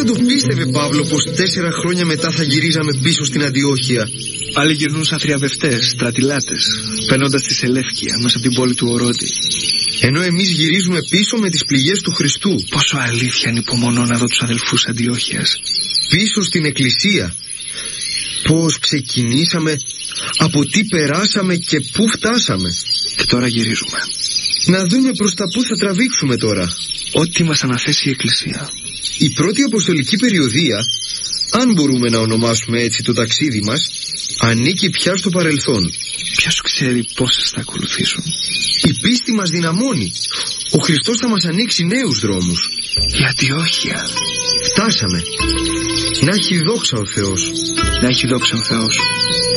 θα το πίστευε, Παύλο, πως 4 χρόνια μετά θα γυρίζαμε πίσω στην Αντιόχεια? Άλλοι γυρνούν σαν θριαβευτές, στρατιλάτες, παίρνοντας τη Σελεύκεια μέσα από την πόλη του Ορόντι. Ενώ εμείς γυρίζουμε πίσω με τις πληγές του Χριστού. Πόσο αλήθεια ανυπομονώ να δω τους αδελφούς Αντιόχειας. Πίσω στην Εκκλησία. Πώς ξεκινήσαμε, από τι περάσαμε και πού φτάσαμε. Και τώρα γυρίζουμε. Να δούμε προς τα πού θα τραβήξουμε τώρα. Ό,τι μας αναθέσει η Εκκλησία. Η πρώτη αποστολική περιοδεία, αν μπορούμε να ονομάσουμε έτσι το ταξίδι μας, ανήκει πια στο παρελθόν. Ποιος ξέρει πόσες θα ακολουθήσουν. Η πίστη μας δυναμώνει. Ο Χριστός θα μας ανοίξει νέους δρόμους. Η Αντιόχεια. Φτάσαμε. Να έχει δόξα ο Θεός. Να έχει δόξα ο Θεός.